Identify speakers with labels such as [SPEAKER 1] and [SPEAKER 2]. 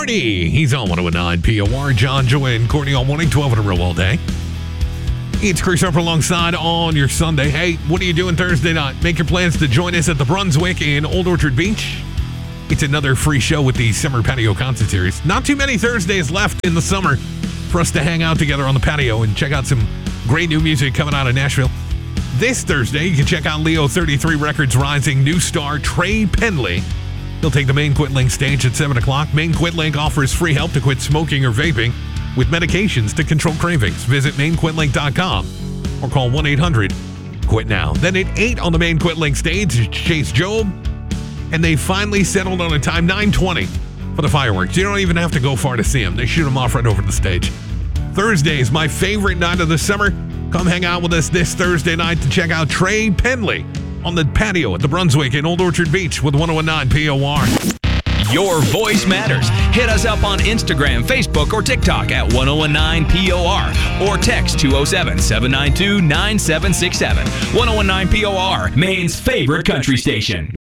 [SPEAKER 1] Courtney. He's on 109 POR. John, Joy, and Courtney all morning, 12 in a row all day. It's Chris Harper alongside on your Sunday. Hey, what are you doing Thursday night? Make your plans to join us at the Brunswick in Old Orchard Beach. It's another free show with the Summer Patio Concert Series. Not too many Thursdays left in the summer for us to hang out together on the patio and check out some great new music coming out of Nashville. This Thursday, you can check out Leo 33 Records Rising new star Trey Penley. He'll take the Maine Quit Link stage at 7 o'clock. Maine Quit Link offers free help to quit smoking or vaping with medications to control cravings. Visit MaineQuitLink.com or call 1-800-QUIT-NOW. Then at 8 on the Maine Quit Link stage is Chase Job, and they finally settled on a time, 9:20, for the fireworks. You don't even have to go far to see them. They shoot them off right over the stage. Thursday is my favorite night of the summer. Come hang out with us this Thursday night to check out Trey Penley on the patio at the Brunswick in Old Orchard Beach with 1019 POR.
[SPEAKER 2] Your voice matters. Hit us up on Instagram, Facebook, or TikTok at 1019 POR or text 207-792-9767. 1019 POR, Maine's favorite country station.